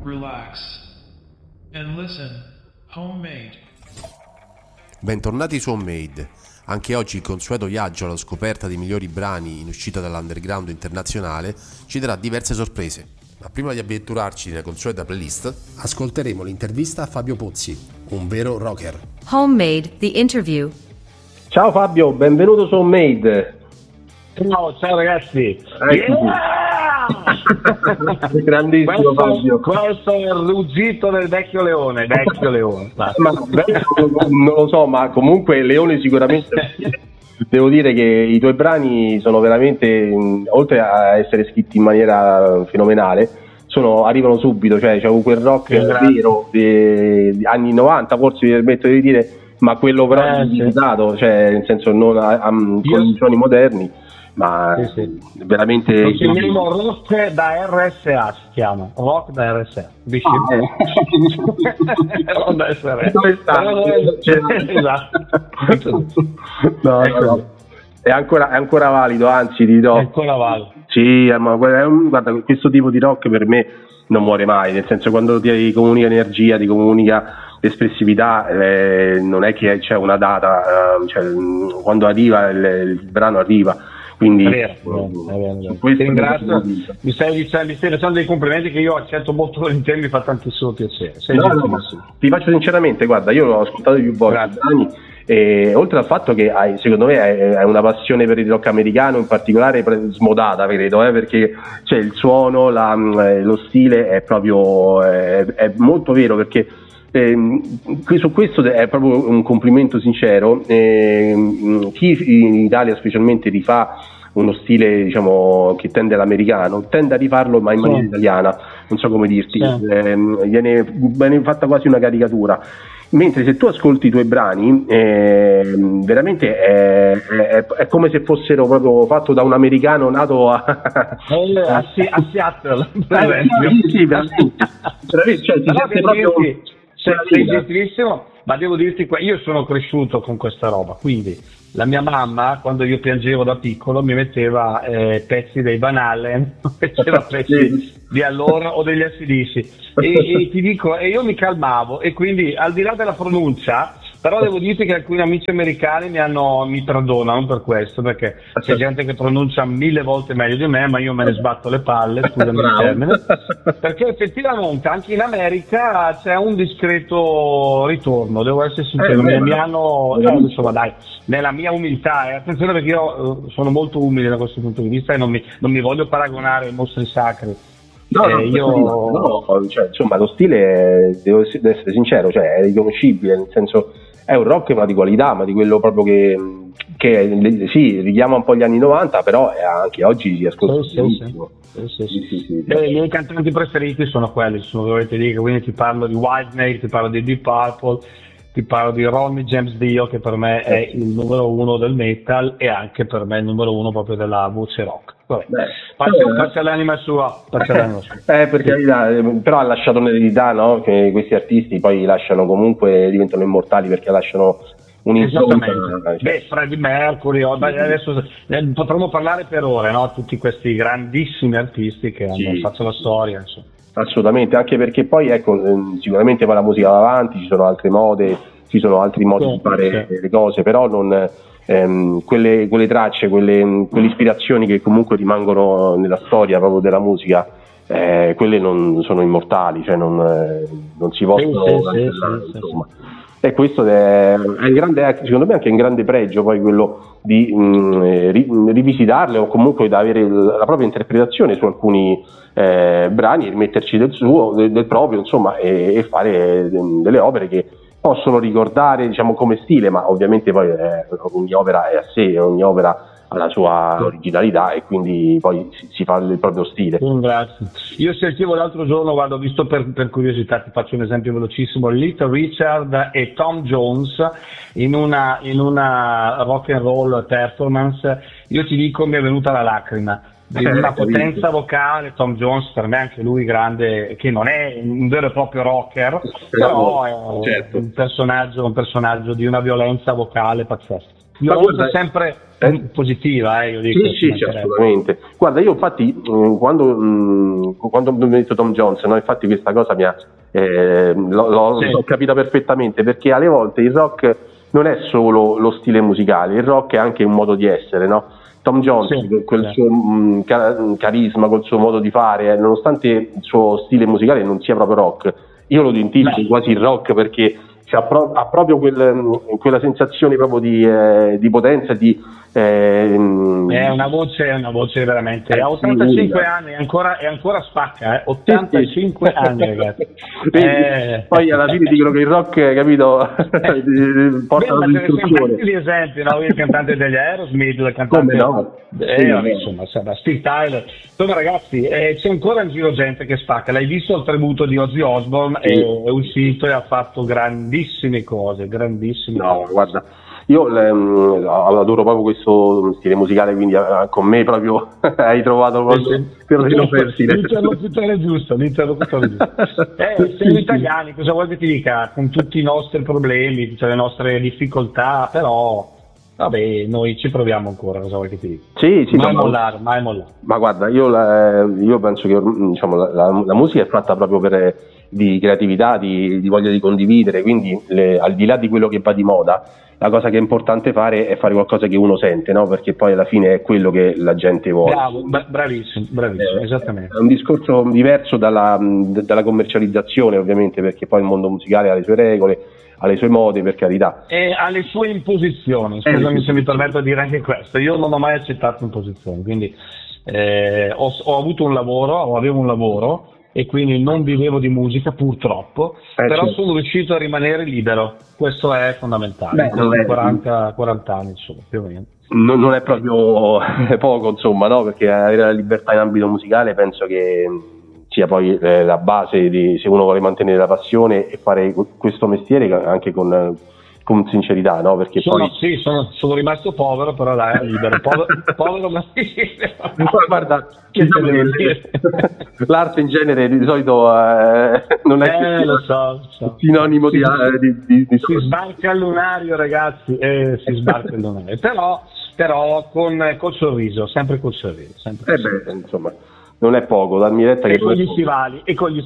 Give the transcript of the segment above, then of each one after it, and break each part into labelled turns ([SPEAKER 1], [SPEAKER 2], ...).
[SPEAKER 1] relax, and listen. Homemade.
[SPEAKER 2] Bentornati su Homemade. Anche oggi il consueto viaggio alla scoperta dei migliori brani in uscita dall'underground internazionale ci darà diverse sorprese. Ma prima di avventurarci nella consueta playlist, ascolteremo l'intervista a Fabio Pozzi, un vero rocker.
[SPEAKER 3] Homemade, the interview.
[SPEAKER 4] Ciao Fabio, benvenuto su Homemade.
[SPEAKER 5] Ciao ragazzi.
[SPEAKER 4] Grandissimo Fabio.
[SPEAKER 5] Questo è il ruggito del vecchio leone.
[SPEAKER 4] Ma, non lo so, ma comunque Leone sicuramente. Devo dire che i tuoi brani sono veramente, oltre a essere scritti in maniera fenomenale, arrivano subito, cioè c'è quel rock vero degli anni 90, forse mi permetto di dire, ma quello però visitato, cioè nel senso non con i suoni moderni, ma
[SPEAKER 5] sì.
[SPEAKER 4] Veramente
[SPEAKER 5] lo chiamiamo rock da RSA, si chiama rock da RSA. Non da essere esatto.
[SPEAKER 4] No. È ancora valido, anzi ti do.
[SPEAKER 5] È ancora valido.
[SPEAKER 4] Sì, ma guarda, questo tipo di rock per me non muore mai, nel senso, quando ti comunica energia, ti comunica espressività, non è che c'è una data, cioè, quando arriva il brano arriva. Quindi
[SPEAKER 5] è vero. Ti ringrazio, mi stai facendo dei complimenti che io accetto molto volentieri, mi fa tantissimo piacere.
[SPEAKER 4] Ti faccio sinceramente, guarda, io l'ho ascoltato più volte anni, e oltre al fatto che secondo me hai una passione per il rock americano, in particolare smodata, credo, perché cioè, il suono, lo stile è proprio è molto vero, perché su questo è proprio un complimento sincero. Chi in Italia specialmente rifà uno stile, diciamo, che tende all'americano, tende a rifarlo ma in maniera italiana, non so come dirti, viene fatta quasi una caricatura, mentre se tu ascolti i tuoi brani veramente è come se fossero proprio fatto da un americano nato a
[SPEAKER 5] Seattle.
[SPEAKER 4] Sì, veramente. Cioè, ti sente proprio.
[SPEAKER 5] Sei gentilissimo, ma devo dirti, io sono cresciuto con questa roba, quindi la mia mamma, quando io piangevo da piccolo, mi metteva pezzi dei Van Halen, metteva pezzi di allora o degli AC/DC, e ti dico, e io mi calmavo, e quindi al di là della pronuncia, però devo dirti che alcuni amici americani mi perdonano per questo, perché c'è gente che pronuncia 1000 volte meglio di me, ma io me ne sbatto le palle, scusami il termine, perché effettivamente anche in America c'è un discreto ritorno, devo essere sincero, insomma dai, nella mia umiltà, attenzione, perché io sono molto umile da questo punto di vista e non mi voglio paragonare ai mostri sacri.
[SPEAKER 4] Cioè, insomma, lo stile, devo essere sincero, cioè è riconoscibile, nel senso è un rock ma di qualità, ma di quello proprio che sì, richiama un po' gli anni 90, però anche oggi si ascolta benissimo.
[SPEAKER 5] I miei cantanti preferiti sono quelli, dovete dire, quindi ti parlo di Whitesnake, ti parlo di Deep Purple, ti parlo di Ronnie James Dio, che per me è il numero uno del metal e anche per me il numero uno proprio della voce rock. Faccia l'anima sua.
[SPEAKER 4] Per carità, però ha lasciato un'eredità, no? Che questi artisti poi lasciano, comunque diventano immortali perché lasciano
[SPEAKER 5] un'impronta. Freddie Mercury, adesso potremmo parlare per ore, no? Tutti questi grandissimi artisti che hanno fatto la storia, insomma.
[SPEAKER 4] Assolutamente, anche perché poi sicuramente poi la musica va avanti, ci sono altre mode, ci sono altri modi di fare le cose, però non quelle tracce, quelle ispirazioni che comunque rimangono nella storia proprio della musica, quelle non sono immortali, cioè non si possono cancellare, insomma. E questo è un grande, secondo me anche un grande pregio, poi quello di rivisitarle o comunque da avere la propria interpretazione su alcuni brani, rimetterci del proprio, insomma, e fare delle opere che possono ricordare, diciamo, come stile, ma ovviamente poi ogni opera è a sé, ogni opera ha la sua originalità e quindi poi si fa il proprio stile.
[SPEAKER 5] Grazie. Io sentivo l'altro giorno, guarda, ho visto per curiosità, ti faccio un esempio velocissimo, Little Richard e Tom Jones in una rock and roll performance. Io ti dico, mi è venuta la lacrima. Una potenza vocale, Tom Jones per me anche lui grande, che non è un vero e proprio rocker, però è un personaggio di una violenza vocale pazzesca. violenza sempre positiva, io dico.
[SPEAKER 4] Sì, assolutamente. Guarda, io infatti quando mi detto Tom Jones, no, infatti questa cosa mi ha l'ho capita perfettamente, perché alle volte il rock non è solo lo stile musicale, il rock è anche un modo di essere, no? Tom Jones, con il suo carisma, col suo modo di fare, nonostante il suo stile musicale non sia proprio rock, io lo identifico quasi il rock, perché ha proprio quella sensazione proprio di potenza,
[SPEAKER 5] è una voce veramente, ha 85 anni, è ancora spacca, 85 anni, ragazzi.
[SPEAKER 4] Poi alla fine dicono che il rock, capito, porta alla distruzione.
[SPEAKER 5] Gli esempi, no? Il cantante degli Aerosmith, il cantante insomma, Steve Tyler. Insomma, ragazzi, c'è ancora in giro gente che spacca. L'hai visto il tributo di Ozzy Osbourne? È uscito e ha fatto grandissime cose.
[SPEAKER 4] Guarda, io adoro proprio questo stile musicale, quindi con me proprio hai trovato terreno fertile.
[SPEAKER 5] L'interlocutore giusto. Siamo italiani, cosa vuoi che ti dica? Con tutti i nostri problemi, le nostre difficoltà, però vabbè, noi ci proviamo ancora, cosa vuoi che ti dica?
[SPEAKER 4] Sì,
[SPEAKER 5] mai mollare.
[SPEAKER 4] Ma guarda, io penso che, diciamo, la musica è fatta proprio di creatività, di voglia di condividere, quindi al di là di quello che va di moda, la cosa che è importante fare è fare qualcosa che uno sente, no? Perché poi alla fine è quello che la gente vuole.
[SPEAKER 5] Bravissimo, esattamente.
[SPEAKER 4] È un discorso diverso dalla commercializzazione, ovviamente, perché poi il mondo musicale ha le sue regole, ha le sue mode, per carità.
[SPEAKER 5] E ha le sue imposizioni, scusami se mi permetto di dire anche questo. Io non ho mai accettato imposizioni, quindi avevo un lavoro e quindi non vivevo di musica, purtroppo, però certo, sono riuscito a rimanere libero, questo è fondamentale. 40 anni, insomma, più o meno.
[SPEAKER 4] Non è proprio poco, insomma, no? Perché avere la libertà in ambito musicale penso che sia poi la base se uno vuole mantenere la passione e fare questo mestiere anche con sincerità, no? Perché
[SPEAKER 5] sono rimasto povero, però dai, libero, povero ma
[SPEAKER 4] guarda, l'arte in genere di solito non è
[SPEAKER 5] lo so.
[SPEAKER 4] sinonimo di
[SPEAKER 5] si sbarca il lunario, ragazzi, si sbarca il lunario, però col sorriso, sempre col sorriso,
[SPEAKER 4] insomma, non è poco, darmi retta che
[SPEAKER 5] con gli stivali.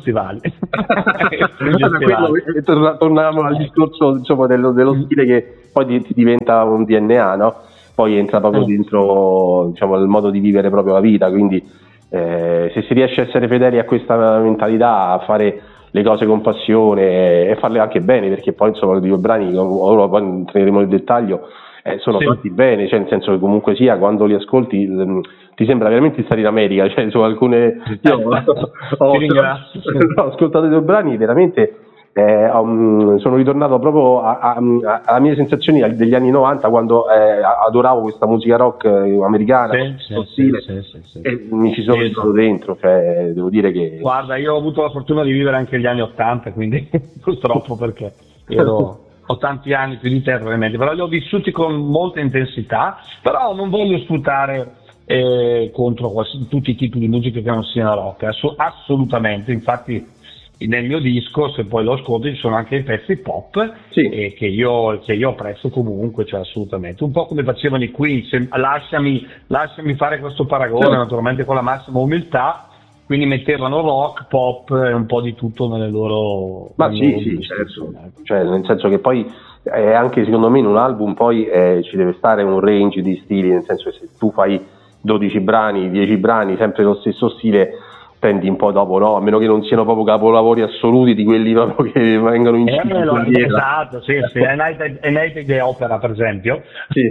[SPEAKER 4] Torniamo al discorso, insomma, dello stile che poi ti diventa un DNA, no? Poi entra proprio dentro, diciamo, il modo di vivere proprio la vita, quindi se si riesce a essere fedeli a questa mentalità, a fare le cose con passione e farle anche bene, perché poi, insomma, i due brani, ora poi entreremo nel dettaglio, sono fatti bene, cioè nel senso che comunque sia, quando li ascolti ti sembra veramente stare in America, cioè su alcune ho ascoltato i due brani, veramente sono ritornato proprio alla mie sensazioni degli anni 90, quando adoravo questa musica rock americana, e mi ci sono ritrovato dentro, cioè devo dire che...
[SPEAKER 5] Guarda, io ho avuto la fortuna di vivere anche gli anni 80, quindi purtroppo, perché ho tanti anni più di te probabilmente, però li ho vissuti con molta intensità, però non voglio sputare contro tutti i tipi di musica che non siano rock, assolutamente. Infatti nel mio disco, se poi lo ascolti, ci sono anche i pezzi pop che io apprezzo comunque, cioè assolutamente, un po' come facevano i Queen. Lasciami fare questo paragone, naturalmente con la massima umiltà, quindi mettevano rock, pop e un po' di tutto nelle loro...
[SPEAKER 4] certo, cioè nel senso che poi anche secondo me in un album poi ci deve stare un range di stili, nel senso che se tu fai 12 brani, 10 brani, sempre lo stesso stile, tendi un po' dopo, no? A meno che non siano proprio capolavori assoluti di quelli proprio che vengono in
[SPEAKER 5] esatto, A Night the Opera, per esempio,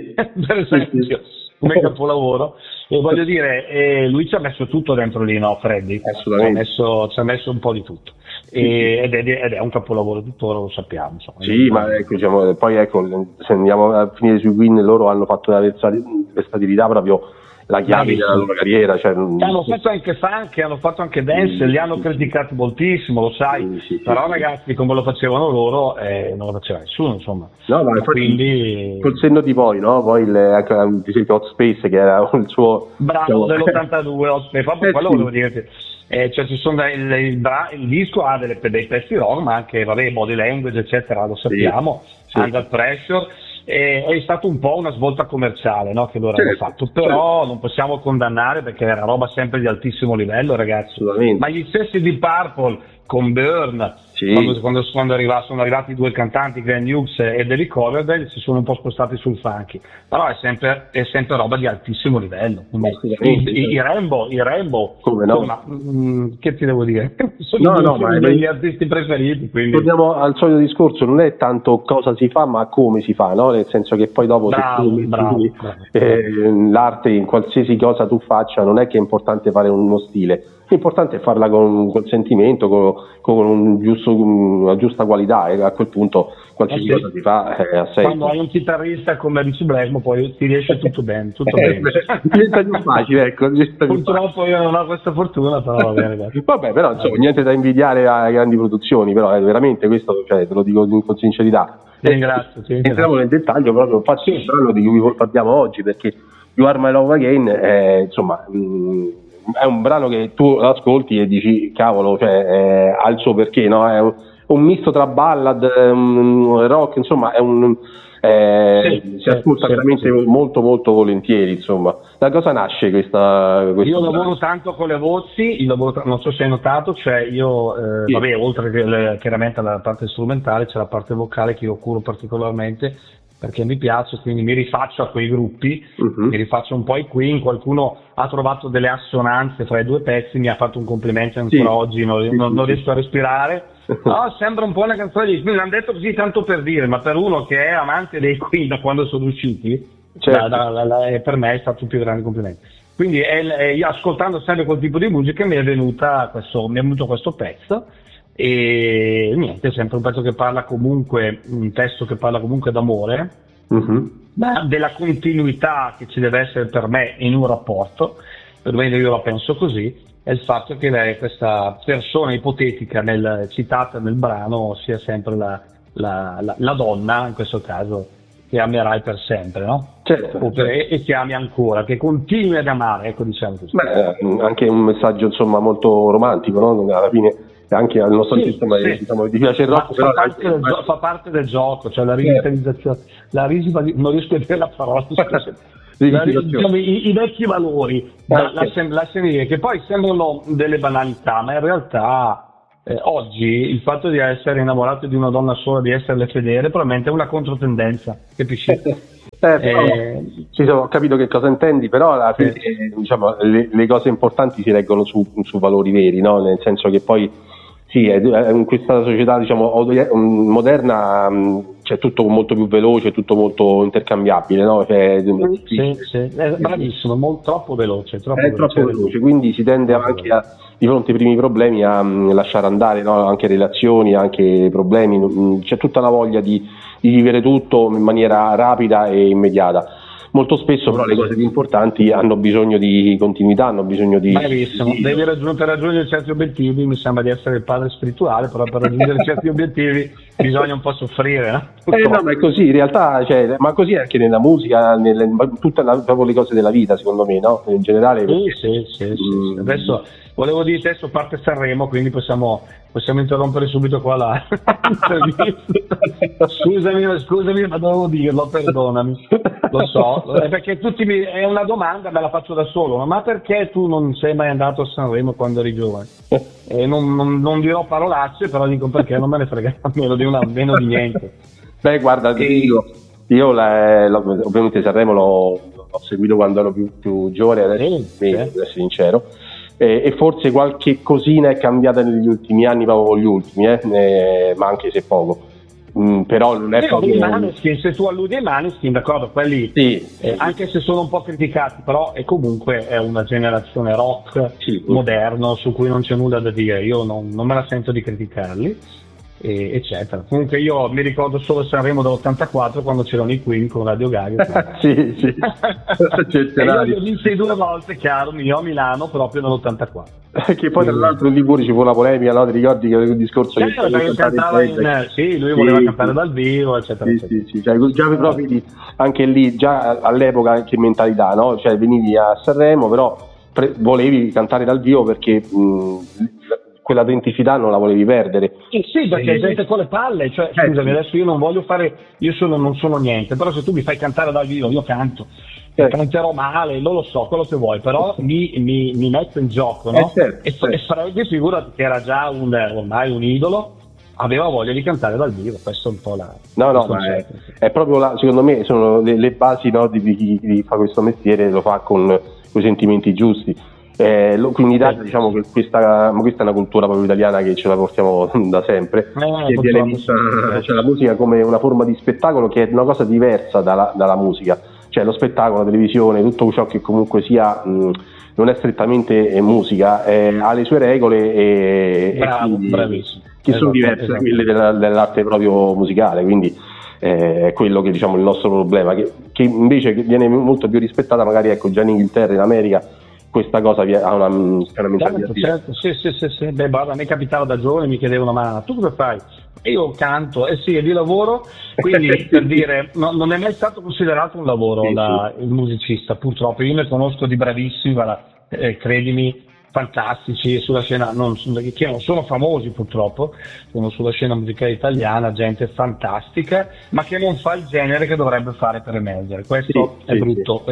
[SPEAKER 5] come capolavoro. E voglio dire, lui ci ha messo tutto dentro lì, no, Freddy?
[SPEAKER 4] Assolutamente.
[SPEAKER 5] Ci ha messo un po' di tutto. Ed è un capolavoro, tuttora lo sappiamo. Insomma.
[SPEAKER 4] Ma ecco, diciamo, poi se andiamo a finire sui Queen, loro hanno fatto la versatilità proprio la chiave della loro carriera, cioè,
[SPEAKER 5] hanno fatto anche funk, hanno fatto anche dance, li hanno criticati moltissimo, lo sai, però ragazzi, come lo facevano loro, non lo faceva nessuno, insomma.
[SPEAKER 4] No, ma quindi col senno di poi, no? Poi anche ad esempio Hot Space, che era il suo
[SPEAKER 5] bravo dell'82, Hot Space, proprio quello volevo dirti. Cioè ci sono il disco ha dei pezzi rock, ma anche Body Language, eccetera, lo sappiamo, Under Pressure. è stato un po' una svolta commerciale, no, che loro hanno fatto, però non possiamo condannare perché era roba sempre di altissimo livello, ragazzi. Ma gli stessi di Purple con Burn, quando sono arrivati i due cantanti, Glenn Hughes e David Coverdale, si sono un po' spostati sul funky, però è sempre roba di altissimo livello. I Rainbow, come no? Insomma, che ti devo dire? Sono i miei artisti preferiti. Quindi
[SPEAKER 4] torniamo al solito discorso, non è tanto cosa si fa ma come si fa, no? Nel senso che poi dopo l'arte in qualsiasi cosa tu faccia non è che è importante fare uno stile, l'importante è farla con sentimento, con una giusta qualità, e a quel punto qualsiasi cosa si fa ha senso.
[SPEAKER 5] Quando hai un chitarrista come Richie Blackmore poi ti riesce tutto bene,
[SPEAKER 4] diventa più facile, ecco.
[SPEAKER 5] Purtroppo io non ho questa fortuna, però va bene.
[SPEAKER 4] Vabbè, però insomma, niente da invidiare alle grandi produzioni, però veramente questo, cioè, te lo dico con sincerità.
[SPEAKER 5] Ringrazio.
[SPEAKER 4] Entriamo nel dettaglio proprio, faccio il brano di cui parliamo oggi, perché You Are My Love Again insomma è un brano che tu ascolti e dici cavolo, cioè ha il suo perché, no? È un misto tra ballad, rock, insomma è si ascolta veramente molto molto volentieri, insomma. Da cosa nasce questa
[SPEAKER 5] io lavoro tanto con le voci, non so se hai notato, cioè io vabbè, oltre che chiaramente alla parte strumentale c'è la parte vocale che io curo particolarmente perché mi piace, quindi mi rifaccio a quei gruppi, mi rifaccio un po' i Queen, qualcuno ha trovato delle assonanze fra i due pezzi, mi ha fatto un complimento ancora oggi, non riesco a respirare. No, sembra un po' una canzone di Queen, l'hanno detto così tanto per dire, ma per uno che è amante dei Queen da quando sono usciti, per me è stato un più grande complimento. Quindi io ascoltando sempre quel tipo di musica mi è venuto questo pezzo. E niente, è sempre un pezzo che parla comunque, un testo che parla comunque d'amore, della continuità che ci deve essere per me in un rapporto, perlomeno io la penso così, è il fatto che questa persona ipotetica citata nel brano sia sempre la donna, in questo caso, che amerai per sempre, no?
[SPEAKER 4] Certo.
[SPEAKER 5] E che ami ancora, che continui ad amare, ecco, diciamo così.
[SPEAKER 4] Beh, anche un messaggio insomma molto romantico, no? Alla fine anche al nostro sistema diciamo, di piace il rock, però
[SPEAKER 5] fa parte del gioco, cioè la rivitalizzazione, non riesco a dire la parola, diciamo, i vecchi valori, che poi sembrano delle banalità, ma in realtà oggi il fatto di essere innamorato di una donna sola, di esserle fedele, probabilmente è una controtendenza, capisci?
[SPEAKER 4] Ho capito che cosa intendi, però alla fine diciamo, le cose importanti si reggono su valori veri, no? Nel senso che poi in questa società diciamo moderna c'è tutto molto più veloce, tutto molto intercambiabile, no?
[SPEAKER 5] Bravissimo, troppo veloce.
[SPEAKER 4] Quindi si tende anche di fronte ai primi problemi a lasciare andare, no? Anche relazioni, anche problemi, c'è tutta la voglia di vivere tutto in maniera rapida e immediata. Molto spesso però le cose più importanti hanno bisogno di continuità, hanno bisogno di...
[SPEAKER 5] Bravissimo, per raggiungere certi obiettivi, mi sembra di essere il padre spirituale, però per raggiungere certi obiettivi bisogna un po' soffrire, no?
[SPEAKER 4] No, ma è così, in realtà, ma così anche nella musica, tutte proprio le cose della vita, secondo me, no? In generale.
[SPEAKER 5] Sì. Adesso volevo dire, adesso parte Sanremo, quindi possiamo interrompere subito qua la scusami, ma dovevo dirlo, perdonami, lo so, perché è una domanda, me la faccio da solo, ma perché tu non sei mai andato a Sanremo quando eri giovane? E non dirò parolacce, però dico perché non me ne frega meno di niente.
[SPEAKER 4] Beh, guarda, io ovviamente Sanremo l'ho seguito quando ero più giovane, adesso devo essere sincero. E forse qualche cosina è cambiata negli ultimi anni, proprio gli ultimi, ma anche se poco. Però non è proprio...
[SPEAKER 5] se tu alludi ai Maneskin, d'accordo, quelli anche se sono un po' criticati, però comunque è una generazione rock moderno su cui non c'è nulla da dire, io non me la sento di criticarli, eccetera. Comunque io mi ricordo solo Sanremo dell'84 quando c'erano i Queen con Radio Gaga.
[SPEAKER 4] sì.
[SPEAKER 5] E io li ho visti 2 volte, chiaro, io a Milano proprio nell'84.
[SPEAKER 4] Che poi tra l'altro in Liguria ci fu una polemica, no? Ti ricordi che un discorso
[SPEAKER 5] che cantava lui voleva cantare dal vivo, eccetera.
[SPEAKER 4] Sì. Cioè, già proprio anche lì, già all'epoca che mentalità, no? Cioè venivi a Sanremo, però volevi cantare dal vivo perché quell'autenticità non la volevi perdere.
[SPEAKER 5] Sì, perché è gente con le palle, cioè scusami, adesso io non voglio fare, non sono niente, però se tu mi fai cantare dal vivo, io canto, canterò male, non lo so, quello che vuoi, però mi metto in gioco, no? E Freddy, figurati che era già ormai un idolo, aveva voglia di cantare dal vivo, questo è un po' la...
[SPEAKER 4] No, ma è proprio secondo me sono le basi, no, di chi fa questo mestiere, lo fa con i sentimenti giusti. Quindi in Italia diciamo che questa è una cultura proprio italiana che ce la portiamo da sempre, che viene vista, cioè, la musica come una forma di spettacolo che è una cosa diversa dalla musica, cioè lo spettacolo, la televisione, tutto ciò che comunque sia non è strettamente musica, ha le sue regole e
[SPEAKER 5] bravissimo,
[SPEAKER 4] che sono diverse da quelle dell'arte proprio musicale, quindi è quello che diciamo il nostro problema, che invece viene molto più rispettata magari già in Inghilterra, in America questa cosa ha una mentalità.
[SPEAKER 5] Certo, sì. Beh, guarda, a me capitava da giovane, mi chiedevano: ma tu cosa fai? E io canto, sì, e di lavoro, quindi per dire, non è mai stato considerato un lavoro il musicista, purtroppo. Io ne conosco di bravissimi, credimi, fantastici sulla scena, che non sono famosi purtroppo, sono sulla scena musicale italiana, gente fantastica, ma che non fa il genere che dovrebbe fare per emergere. Questo è brutto.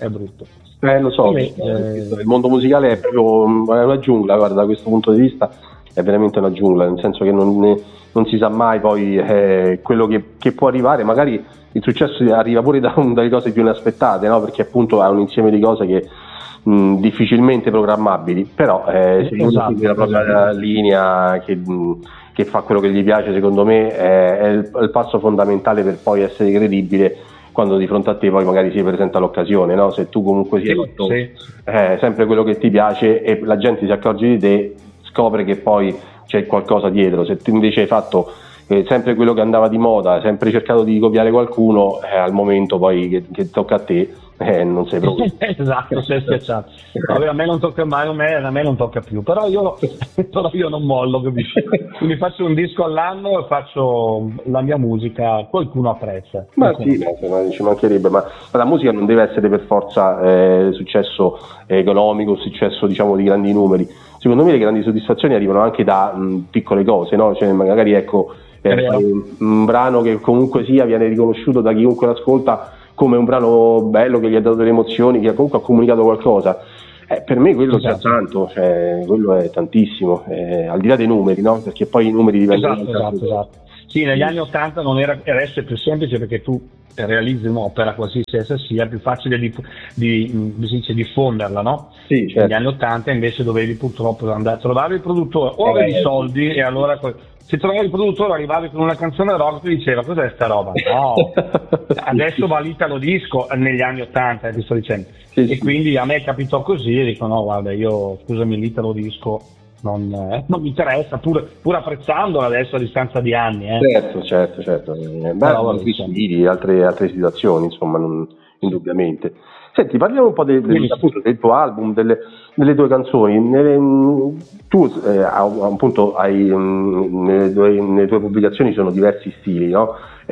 [SPEAKER 4] Lo so, il mondo musicale è proprio una giungla, guarda, da questo punto di vista è veramente una giungla, nel senso che non si sa mai poi quello che può arrivare, magari il successo arriva pure dalle cose più inaspettate, no? Perché appunto è un insieme di cose che difficilmente programmabili, però se uno segue la propria linea che fa quello che gli piace, secondo me è il passo fondamentale per poi essere credibile quando di fronte a te poi magari si presenta l'occasione, no? Se tu comunque sei fatto sempre quello che ti piace e la gente si accorge di te, scopre che poi c'è qualcosa dietro. Se tu invece hai fatto sempre quello che andava di moda, sempre cercato di copiare qualcuno, al momento poi che tocca a te, non sei proprio.
[SPEAKER 5] Esatto, sei schiacciato. Vabbè, a me non tocca mai, a me non tocca più, però io non mollo, capisci? Quindi faccio un disco all'anno e faccio la mia musica, qualcuno apprezza.
[SPEAKER 4] Ma sì, ci mancherebbe, ma la musica non deve essere per forza successo economico, successo diciamo di grandi numeri. Secondo me le grandi soddisfazioni arrivano anche da piccole cose, no? Cioè magari un brano che comunque sia viene riconosciuto da chiunque l'ascolta come un brano bello che gli ha dato delle emozioni, che comunque ha comunicato qualcosa. Per me quello c'è tanto, cioè quello è tantissimo, al di là dei numeri, no? Perché poi i numeri diventano
[SPEAKER 5] esatto. Sì, negli anni '80 non era, adesso è più semplice perché tu realizzi un'opera, qualsiasi essa sia, è più facile di diffonderla, no?
[SPEAKER 4] Sì, certo.
[SPEAKER 5] Negli anni '80 invece dovevi purtroppo andare a trovare il produttore, o avevi soldi e allora se trovavi il produttore arrivavi con una canzone rock e ti diceva: cos'è sta roba? No, adesso va l'italo disco negli anni '80, ti sto dicendo. Sì, e quindi a me capitò così e dico: no, guarda, io scusami, l'italo disco non mi interessa, pur apprezzandola adesso a distanza di anni.
[SPEAKER 4] Certo. Altre situazioni, insomma, indubbiamente. Senti, parliamo un po' appunto del tuo album, delle tue canzoni. Tu appunto hai nelle tue pubblicazioni sono diversi stili, no?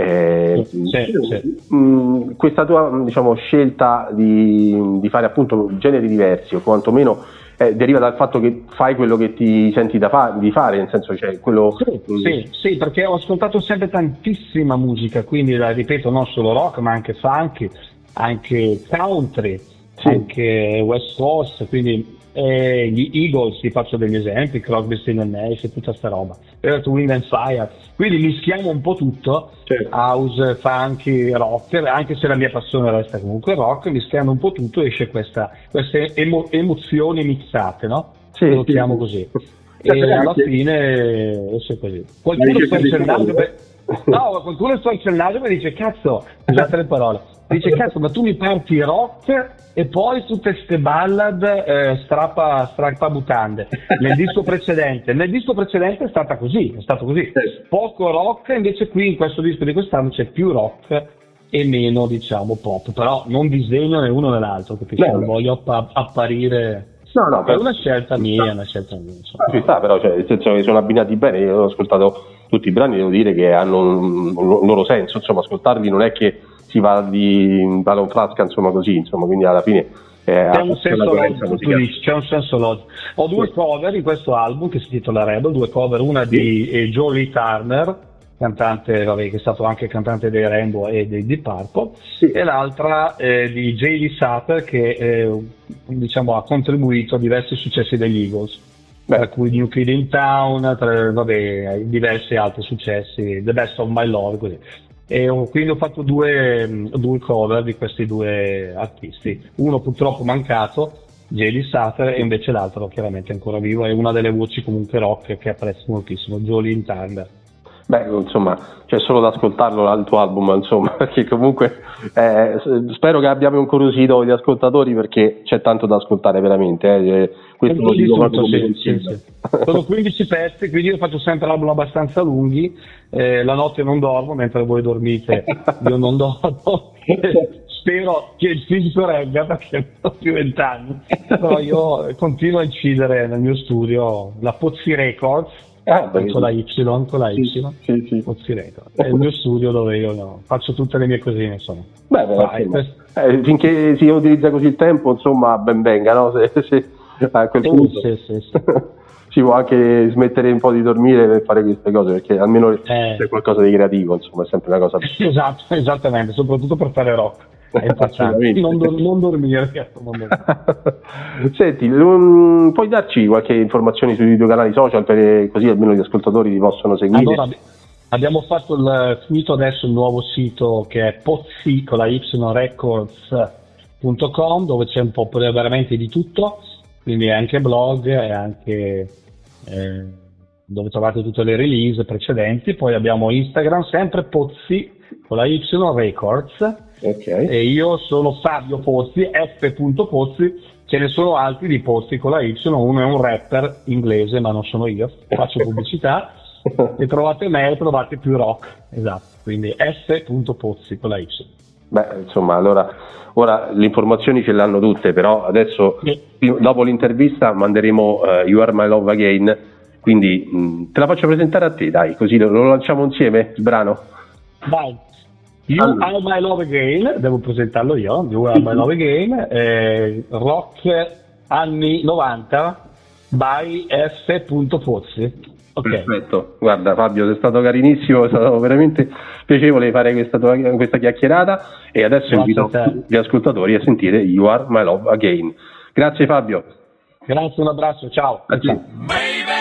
[SPEAKER 4] Questa tua diciamo scelta di fare appunto generi diversi, o quantomeno deriva dal fatto che fai quello che ti senti di fare, nel senso, cioè quello.
[SPEAKER 5] Sì, perché ho ascoltato sempre tantissima musica, quindi ripeto, non solo rock ma anche funk, anche country, anche West Coast, quindi gli Eagles, ti faccio degli esempi, Crosby, Stills & Nash e tutta sta roba, Earth, Wind and Fire, quindi mischiamo un po' tutto, house, funky, rock, anche se la mia passione resta comunque rock, mischiando un po' tutto esce queste emozioni mixate, no? Lo chiamo così. E alla fine esce così. Qualcuno sta accennando e dice: cazzo, scusate le parole, dice: cazzo, ma tu mi parti rock e poi tutte ste ballad strappa butande. Nel disco precedente è stato così, poco rock, invece qui in questo disco di quest'anno c'è più rock e meno, diciamo, pop, però non disegno né uno né l'altro, capisci? Non voglio apparire. No, è una scelta mia.
[SPEAKER 4] Ci sta, però, cioè, nel senso che sono abbinati bene. Io ho ascoltato tutti i brani, devo dire che hanno un loro senso, insomma, ascoltarli non è che si va da un frasca, insomma, così, insomma, quindi alla fine
[SPEAKER 5] c'è un senso logico, tu dici, c'è un senso logico. Ho due cover in questo album che si titola Rebel, due cover, una di Jolie Turner, cantante, vabbè, che è stato anche cantante dei Rainbow e dei Deep Purple, e l'altra di J.D. Sutter, che diciamo ha contribuito a diversi successi degli Eagles, tra cui New Kid in Town, diversi altri successi, The Best of My Love, così. E quindi ho fatto due cover di questi due artisti, uno purtroppo mancato, J.D. Sutter, e invece l'altro chiaramente ancora vivo, è una delle voci comunque rock che apprezzo moltissimo, Jolie Turner.
[SPEAKER 4] Beh, insomma, c'è solo da ascoltarlo il tuo album, insomma, perché comunque spero che abbiamo incuriosito gli ascoltatori, perché c'è tanto da ascoltare veramente. Questo lo dico proprio come consiglio.
[SPEAKER 5] Sono 15 pezzi, quindi io faccio sempre album abbastanza lunghi, la notte non dormo, mentre voi dormite io non dormo. Spero che il fisico regga, perché non ho più 20 anni, però io continuo a incidere nel mio studio, la Pozzi Records, con la Y,
[SPEAKER 4] sì.
[SPEAKER 5] Pozzi Records, è il mio studio dove io faccio tutte le mie cosine, insomma.
[SPEAKER 4] Finché si utilizza così il tempo, insomma, ben venga, no? Se a quel punto
[SPEAKER 5] sì.
[SPEAKER 4] si può anche smettere un po' di dormire per fare queste cose, perché almeno c'è qualcosa di creativo, insomma, è sempre una cosa.
[SPEAKER 5] Esatto, esattamente, soprattutto per fare rock. È importante non dormire.
[SPEAKER 4] Senti, puoi darci qualche informazione sui tuoi canali social, così almeno gli ascoltatori ti possono seguire?
[SPEAKER 5] Allora, abbiamo fatto finito adesso il nuovo sito, che è Pozzi con la Y Records.com, dove c'è un po' veramente di tutto, quindi anche blog e anche dove trovate tutte le release precedenti. Poi abbiamo Instagram, sempre Pozzi con la Y Records.
[SPEAKER 4] Okay.
[SPEAKER 5] E io sono Fabio Pozzi, F.Pozzi, ce ne sono altri di Pozzi con la Y, uno è un rapper inglese, ma non sono io, faccio pubblicità, e trovate me e trovate più rock, esatto, quindi F.Pozzi con la Y.
[SPEAKER 4] Beh, insomma, allora, ora le informazioni ce le hanno tutte, però adesso, dopo l'intervista, manderemo You Are My Love Again, quindi te la faccio presentare a te, dai, così lo lanciamo insieme, il brano?
[SPEAKER 5] Vai. You Are My Love Again, devo presentarlo io, You Are My Love Again, rock anni 90 by F.Pozzi. Okay.
[SPEAKER 4] Perfetto, guarda Fabio, sei stato carinissimo, è stato veramente piacevole fare questa chiacchierata, e adesso invito gli ascoltatori a sentire You Are My Love Again. Grazie Fabio.
[SPEAKER 5] Grazie, un abbraccio, ciao.
[SPEAKER 4] Ciao.